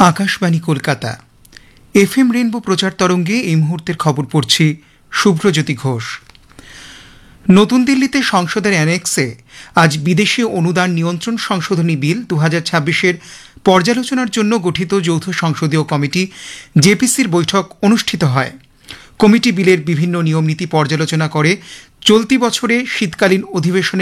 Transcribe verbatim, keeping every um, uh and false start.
Akashvani Kolkata F M rainbow প্রচার তরঙ্গে এই মুহূর্তের খবর পড়ছি শুভ্রজ্যোতি ঘোষ। নতুন দিল্লিতে সংসদের অ্যানেক্সে আজ বিদেশি অনুদান নিয়ন্ত্রণ সংশোধনী বিল দু হাজার ছাব্বিশের পর্যালোচনার জন্য গঠিত যৌথ সংসদীয় কমিটি জেপিসির বৈঠক অনুষ্ঠিত হয়। কমিটি বিলের বিভিন্ন নিয়মনীতি পর্যালোচনা করে চলতি বছরে শীতকালীন অধিবেশনে